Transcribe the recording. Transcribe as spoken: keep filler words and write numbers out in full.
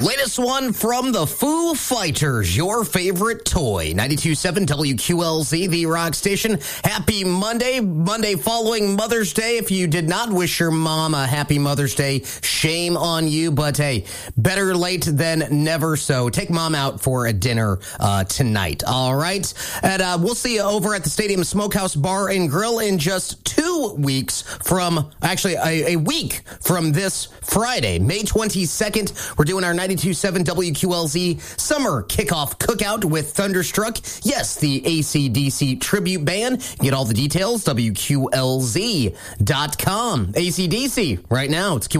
Latest one from the Foo Fighters, your favorite toy. ninety-two point seven W Q L Z, the rock station. Happy Monday, Monday following Mother's Day. If you did not wish your mom a happy Mother's Day, shame on you. But hey, better late than never. So take mom out for a dinner uh, tonight. All right. And uh, we'll see you over at the Stadium Smokehouse Bar and Grill in just two weeks from, actually a, a week from this Friday, May twenty-second. We're doing our ninety-two point seven W Q L Z Summer Kickoff Cookout with Thunderstruck. Yes, the A C D C tribute band. Get all the details, W Q L Z dot com. A C D C, right now, it's Q